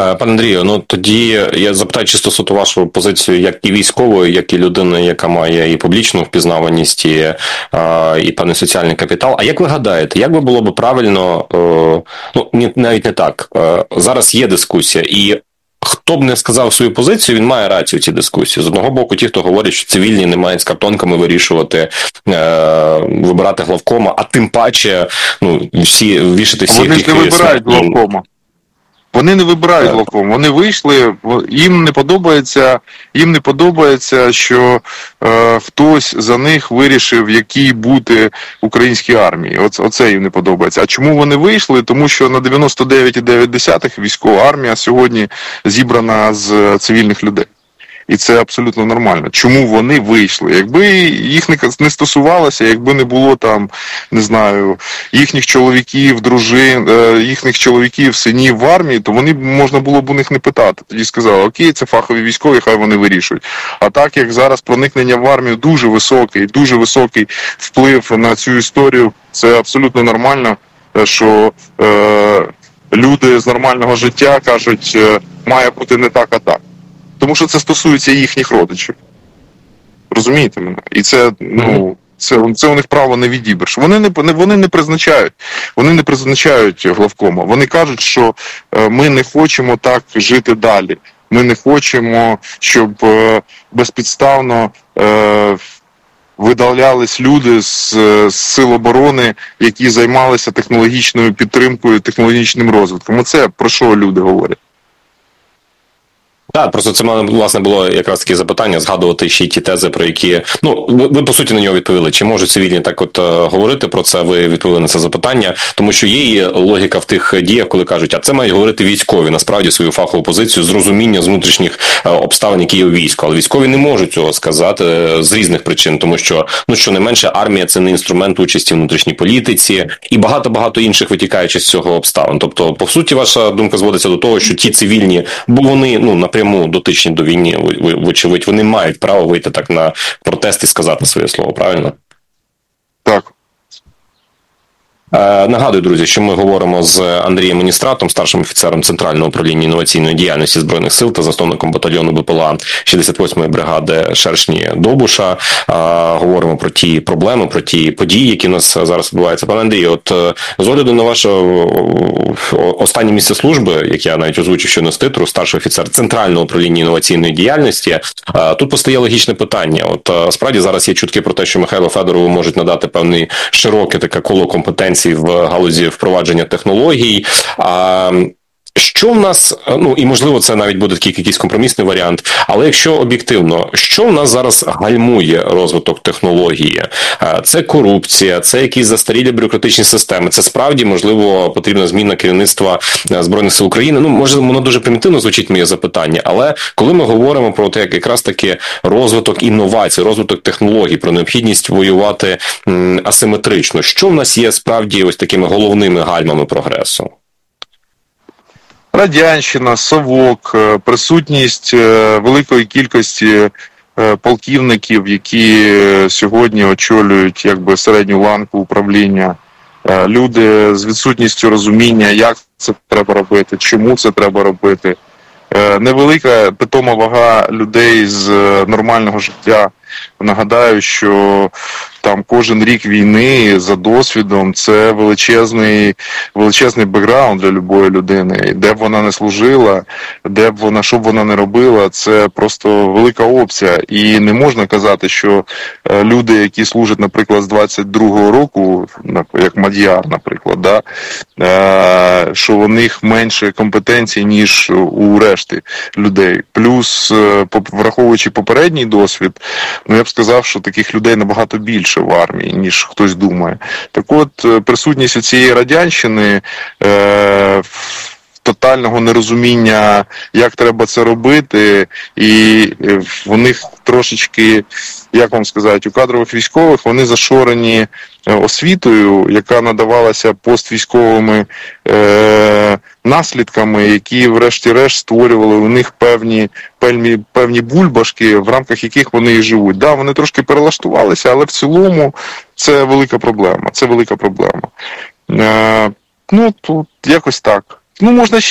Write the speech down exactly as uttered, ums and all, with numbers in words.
Пане Андрію, ну тоді я запитаю чисто суто вашу позицію як і військової, як і людини, яка має і публічну впізнаваність, і, і певний соціальний капітал. А як ви гадаєте, як би було б правильно, ну навіть не так, зараз є дискусія, і хто б не сказав свою позицію, він має рацію в цій дискусії. З одного боку, ті, хто говорять, що цивільні не мають з картонками вирішувати, е, вибирати главкома, а тим паче, ну, всі, вішати всі... Вони ж не вибирають главкома. Вони не вибирають главком, вони вийшли, їм не подобається, їм не подобається, що е, хтось за них вирішив, якій бути українській армії. Оце, оце їм не подобається. А чому вони вийшли? Тому що на дев'яносто дев'ять цілих дев'ять десятих військова армія сьогодні зібрана з цивільних людей. І це абсолютно нормально. Чому вони вийшли? Якби їх не стосувалося, якби не було там, не знаю, їхніх чоловіків, дружин, їхніх чоловіків, синів в армії, то вони можна було б у них не питати. Тоді сказали, окей, це фахові військові, хай вони вирішують. А так як зараз проникнення в армію дуже високий, дуже високий вплив на цю історію, це абсолютно нормально, що е, люди з нормального життя кажуть, має бути не так, а так. Тому що це стосується їхніх родичів. Розумієте мене? І це, ну, це, це у них право не відібреш. Вони не, вони не призначають, вони не призначають главкома. Вони кажуть, що е, ми не хочемо так жити далі. Ми не хочемо, щоб е, безпідставно е, видалялись люди з, з сил оборони, які займалися технологічною підтримкою, технологічним розвитком. Оце про що люди говорять. Так, просто це, власне, було якраз таке запитання, згадувати ще й ті тези, про які... Ну, ви, ви, по суті, на нього відповіли. Чи можуть цивільні так от говорити про це? Ви відповіли на це запитання. Тому що є логіка в тих діях, коли кажуть, а це мають говорити військові, насправді, свою фахову позицію, з розуміння з внутрішніх обставин, які є у війську. Але військові не можуть цього сказати з різних причин, тому що, ну, що не менше, армія – це не інструмент участі в внутрішній політиці і багато-багато інших витікаючих з цього обставин. Тобто, по суті, ваша думка зводиться до того, що ті цивільні, бо вони, ну, напряму дотичні до війни, вочевидь, вони мають право вийти так на протест і сказати своє слово, правильно? Так. Е, нагадую, друзі, що ми говоримо з Андрієм Міністратом, старшим офіцером Центрального управління інноваційної діяльності Збройних сил та засновником батальйону БПЛА шістдесят восьмої бригади Шершні Довбуша. Е, говоримо про ті проблеми, про ті події, які у нас зараз відбуваються. Пане Андрію, от з огляду на ваше останнє місце служби, як я навіть озвучив щойно з титру, старший офіцер Центрального управління інноваційної діяльності, е, тут постає логічне питання. От е, справді зараз є чутки про те, що Михайлу Федорову можуть надати певний широке таке коло компетенцій в галузі впровадження технологій. А що в нас, ну і можливо це навіть буде такий якийсь компромісний варіант, але якщо об'єктивно, що в нас зараз гальмує розвиток технології? Це корупція, це якісь застарілі бюрократичні системи, це справді, можливо, потрібна зміна керівництва Збройних сил України? Ну, може, воно дуже примітивно звучить моє запитання, але коли ми говоримо про те, як якраз таки розвиток інновацій, розвиток технологій, про необхідність воювати м, асиметрично, що в нас є справді ось такими головними гальмами прогресу? Радянщина, совок, присутність великої кількості полківників, які сьогодні очолюють якби середню ланку управління, люди з відсутністю розуміння, як це треба робити, чому це треба робити, невелика питома вага людей з нормального життя. Нагадаю, що там кожен рік війни за досвідом це величезний, величезний бекграунд для любої людини. Де б вона не служила, де б вона, що б вона не робила, це просто велика опція. І не можна казати, що люди, які служать, наприклад, з двадцять другого року, як Мад'яр, наприклад, да, що у них менше компетенцій, ніж у решти людей. Плюс, враховуючи попередній досвід, ну, я б сказав, що таких людей набагато більше в армії, ніж хтось думає. Так от, присутність цієї радянщини, е, тотального нерозуміння, як треба це робити, і в них трошечки, як вам сказати, у кадрових військових вони зашорені освітою, яка надавалася поствійськовими е, наслідками, які врешті-решт створювали у них певні, певні, певні бульбашки, в рамках яких вони і живуть. Да, вони трошки перелаштувалися, але в цілому це велика проблема. Це велика проблема. Е, ну, тут якось так. Ну, можна